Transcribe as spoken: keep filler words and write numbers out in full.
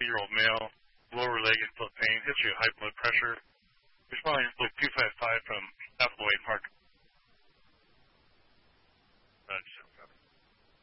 fifty-year-old male, lower leg and foot pain, history of high blood pressure. Responding like two five five from affluent heart